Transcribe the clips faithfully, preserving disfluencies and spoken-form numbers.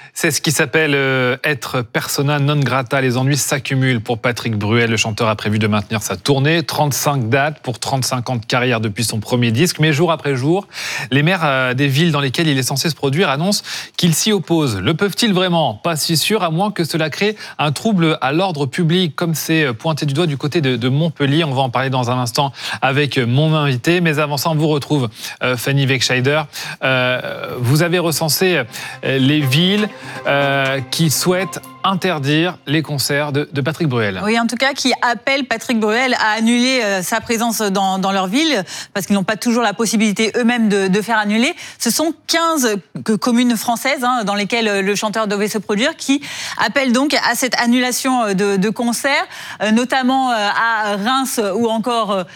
C'est ce qui s'appelle euh, être persona non grata. Les ennuis s'accumulent pour Patrick Bruel. Le chanteur a prévu de maintenir sa tournée. trente-cinq dates pour trente-cinq ans de carrière depuis son premier disque. Mais jour après jour, les maires euh, des villes dans lesquelles il est censé se produire annoncent qu'ils s'y opposent. Le peuvent-ils vraiment? Pas si sûr, à moins que cela crée un trouble à l'ordre public, comme c'est pointé du doigt du côté de, de Montpellier. On va en parler dans un instant avec mon invité. Mais avant ça, on vous retrouve, euh, Fanny Wegscheider. Euh, vous avez recensé euh, les villes Euh, qui souhaitent interdire les concerts de, de Patrick Bruel. Oui, en tout cas, qui appellent Patrick Bruel à annuler euh, sa présence dans, dans leur ville, parce qu'ils n'ont pas toujours la possibilité eux-mêmes de, de faire annuler. Ce sont quinze communes françaises hein, dans lesquelles le chanteur devait se produire, qui appellent donc à cette annulation de, de concerts, euh, notamment euh, à Reims ou encore euh,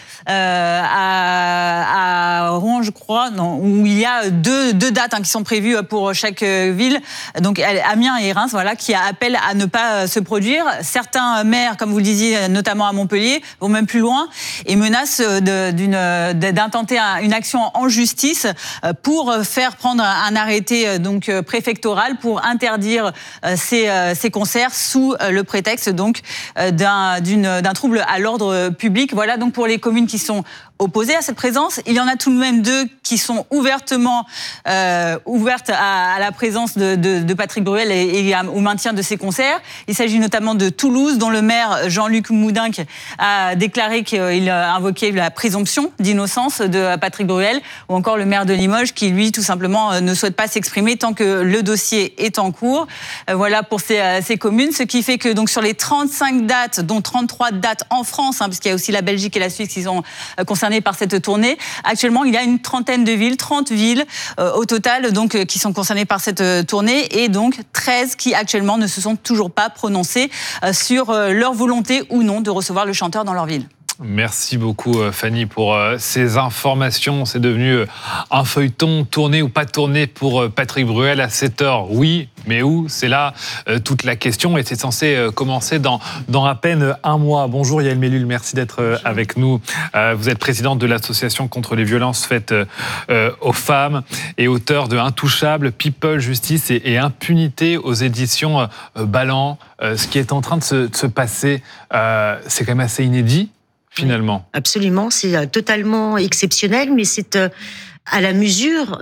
à, à Rouen, je crois, non, où il y a deux, deux dates hein, qui sont prévues pour chaque ville. Donc Amiens et Reims, voilà, qui appellent à ne pas se produire. Certains maires, comme vous le disiez, notamment à Montpellier, vont même plus loin et menacent de, d'une, d'intenter une action en justice pour faire prendre un arrêté donc préfectoral pour interdire ces, ces concerts sous le prétexte donc d'un, d'une, d'un trouble à l'ordre public. Voilà donc pour les communes qui sont opposées à cette présence. Il y en a tout de même deux qui sont ouvertement euh, ouvertes à, à la présence de, de, de Patrick Bruel et, et à, au maintien de ses concerts. Il s'agit notamment de Toulouse, dont le maire Jean-Luc Moudenc a déclaré qu'il a invoqué la présomption d'innocence de Patrick Bruel, ou encore le maire de Limoges qui, lui, tout simplement, ne souhaite pas s'exprimer tant que le dossier est en cours. Voilà pour ces, ces communes, ce qui fait que donc sur les trente-cinq dates, dont trente-trois dates en France, hein, parce qu'il y a aussi la Belgique et la Suisse qui sont concernées par cette tournée. Actuellement, il y a une trentaine de villes, trente villes euh, au total, donc euh, qui sont concernées par cette euh, tournée, et donc treize qui actuellement ne se sont toujours pas prononcées euh, sur euh, leur volonté ou non de recevoir le chanteur dans leur ville. Merci beaucoup Fanny pour ces informations. C'est devenu un feuilleton, tourné ou pas tourné pour Patrick Bruel à cette heure. Oui, mais où? C'est là toute la question et c'est censé commencer dans, dans à peine un mois. Bonjour Yael Mellul, merci d'être Bonjour. avec nous. Vous êtes présidente de l'association contre les violences faites aux femmes et auteur de Intouchables, People, Justice et, et Impunité aux éditions Ballant. Ce qui est en train de se, de se passer, c'est quand même assez inédit. Finalement. Oui, absolument, c'est totalement exceptionnel, mais c'est à la mesure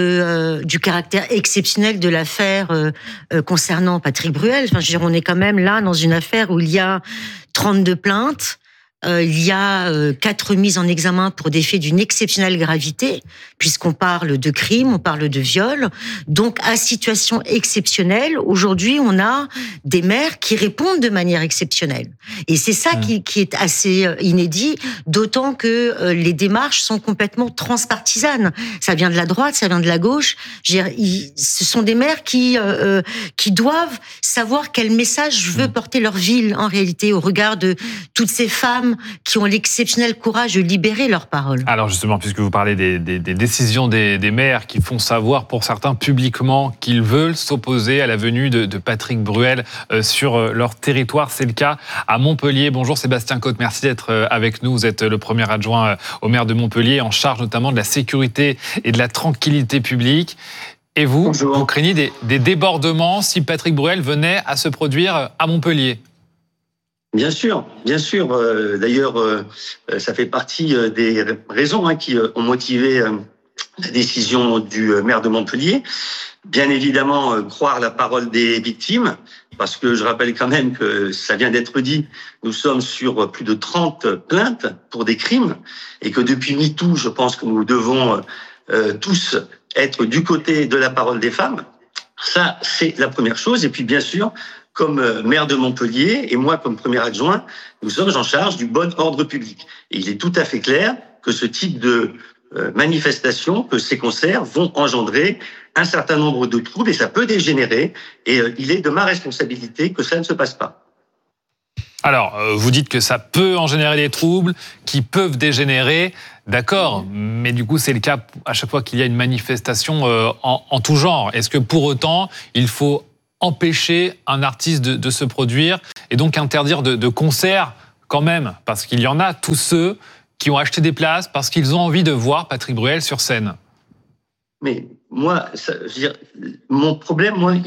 de, du caractère exceptionnel de l'affaire concernant Patrick Bruel. Enfin, je veux dire, on est quand même là dans une affaire où il y a trente-deux plaintes, Euh, il y a euh, quatre mises en examen pour des faits d'une exceptionnelle gravité, puisqu'on parle de crime, on parle de viol. Donc, à situation exceptionnelle, aujourd'hui, on a des maires qui répondent de manière exceptionnelle. Et c'est ça mmh. qui, qui est assez inédit, d'autant que euh, les démarches sont complètement transpartisanes. Ça vient de la droite, ça vient de la gauche. Je veux dire, ils, ce sont des maires qui, euh, qui doivent savoir quel message veut mmh. porter leur ville, en réalité, au regard de toutes ces femmes qui ont l'exceptionnel courage de libérer leurs paroles. Alors justement, puisque vous parlez des, des, des décisions des, des maires qui font savoir pour certains publiquement qu'ils veulent s'opposer à la venue de, de Patrick Bruel euh, sur leur territoire, c'est le cas à Montpellier. Bonjour Sébastien Côte, merci d'être avec nous. Vous êtes le premier adjoint au maire de Montpellier, en charge notamment de la sécurité et de la tranquillité publique. Et vous, Bonjour. vous craignez des, des débordements si Patrick Bruel venait à se produire à Montpellier? Bien sûr, bien sûr. Euh, d'ailleurs, euh, ça fait partie euh, des raisons hein, qui euh, ont motivé euh, la décision du euh, maire de Montpellier. Bien évidemment, euh, croire la parole des victimes, parce que je rappelle quand même que ça vient d'être dit, nous sommes sur plus de trente plaintes pour des crimes, et que depuis MeToo, je pense que nous devons euh, tous être du côté de la parole des femmes. Ça, c'est la première chose. Et puis, bien sûr, comme maire de Montpellier et moi comme premier adjoint, nous sommes en charge du bon ordre public. Et il est tout à fait clair que ce type de manifestations, que ces concerts vont engendrer un certain nombre de troubles et ça peut dégénérer. Et il est de ma responsabilité que ça ne se passe pas. Alors, vous dites que ça peut en générer des troubles qui peuvent dégénérer. D'accord, mais du coup, c'est le cas à chaque fois qu'il y a une manifestation en, en tout genre. Est-ce que pour autant, il faut empêcher un artiste de, de se produire et donc interdire de, de concerts quand même, parce qu'il y en a tous ceux qui ont acheté des places parce qu'ils ont envie de voir Patrick Bruel sur scène. Mais moi, ça, je veux dire, mon problème, moi,